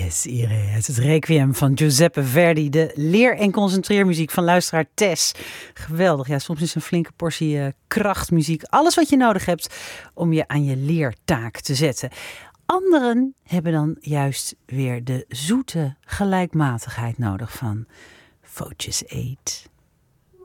Dies Irae, het Requiem van Giuseppe Verdi, de leer- en concentreermuziek van luisteraar Tess. Geweldig, ja, soms is een flinke portie krachtmuziek alles wat je nodig hebt om je aan je leertaak te zetten. Anderen hebben dan juist weer de zoete gelijkmatigheid nodig van Focus 8.